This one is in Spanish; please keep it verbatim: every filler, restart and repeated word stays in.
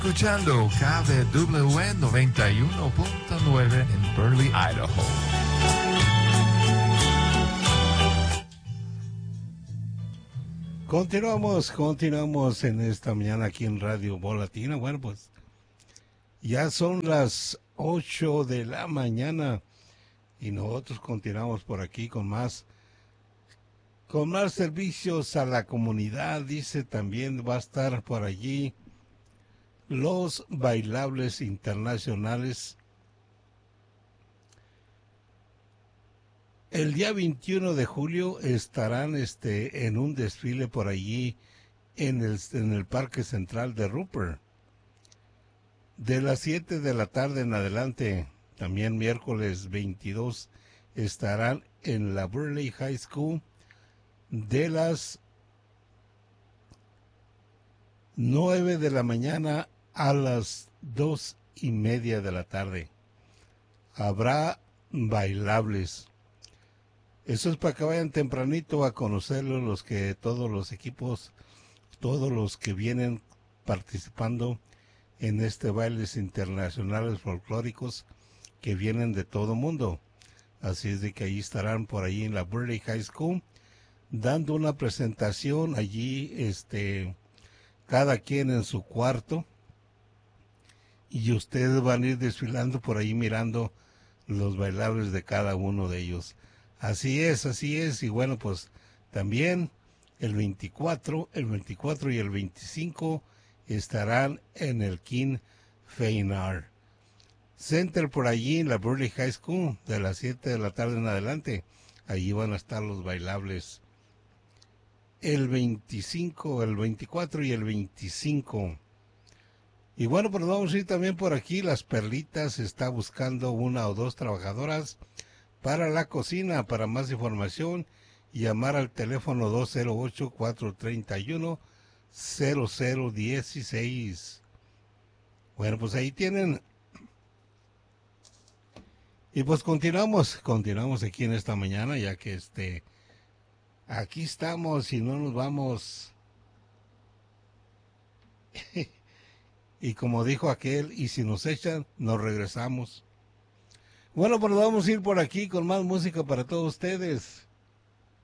Escuchando K D W noventa y uno punto nueve en Burley, Idaho. Continuamos, continuamos en esta mañana aquí en Radio Voz Latina. Bueno, pues ya son las ocho de la mañana y nosotros continuamos por aquí con más, con más servicios a la comunidad. Dice también va a estar por allí los bailables internacionales. El día veintiuno de julio estarán este, en un desfile por allí en el, en el Parque Central de Rupert. De las siete de la tarde en adelante, también miércoles veintidós, estarán en la Burley High School de las nueve de la mañana a las dos y media de la tarde. Habrá bailables. Eso es para que vayan tempranito a conocerlo, los que, todos los equipos, todos los que vienen participando en este bailes internacionales folclóricos que vienen de todo mundo. Así es de que allí estarán por ahí en la Burley High School dando una presentación allí, este, cada quien en su cuarto, y ustedes van a ir desfilando por ahí mirando los bailables de cada uno de ellos. Así es, así es, y bueno, pues también el veinticuatro, el veinticuatro y el veinticinco estarán en el King Feinar Center por allí en la Burley High School de las siete de la tarde en adelante. Allí van a estar los bailables. El veinticinco, el veinticuatro y el veinticinco. Y bueno, pues vamos a ir también por aquí. Las Perlitas está buscando una o dos trabajadoras para la cocina. Para más información, llamar al teléfono dos cero ocho, cuatro tres uno, cero cero uno seis. Bueno, pues ahí tienen. Y pues continuamos, continuamos aquí en esta mañana, ya que este, aquí estamos y no nos vamos. Y como dijo aquel, y si nos echan, nos regresamos. Bueno, pues vamos a ir por aquí con más música para todos ustedes.